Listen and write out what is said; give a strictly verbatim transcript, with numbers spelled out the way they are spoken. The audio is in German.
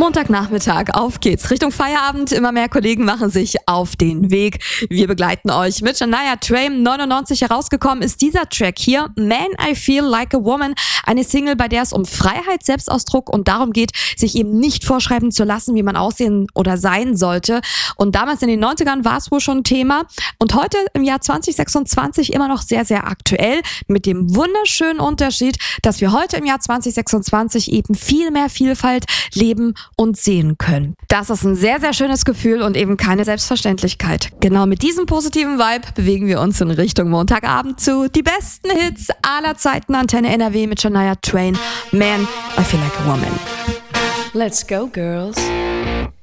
Montagnachmittag, auf geht's. Richtung Feierabend, immer mehr Kollegen machen sich auf den Weg. Wir begleiten euch mit Shania Twain. neunundneunzig herausgekommen ist dieser Track hier, Man, I Feel Like a Woman. Eine Single, bei der es um Freiheit, Selbstausdruck und darum geht, sich eben nicht vorschreiben zu lassen, wie man aussehen oder sein sollte. Und damals in den neunzigern war es wohl schon ein Thema. Und heute im Jahr zwanzig sechsundzwanzig immer noch sehr, sehr aktuell. Mit dem wunderschönen Unterschied, dass wir heute im Jahr zwanzig sechsundzwanzig eben viel mehr Vielfalt leben und sehen können. Das ist ein sehr, sehr schönes Gefühl und eben keine Selbstverständlichkeit. Genau mit diesem positiven Vibe bewegen wir uns in Richtung Montagabend zu. Die besten Hits aller Zeiten, Antenne N R W mit Shania Twain. Man, I Feel Like a Woman. Let's go, girls.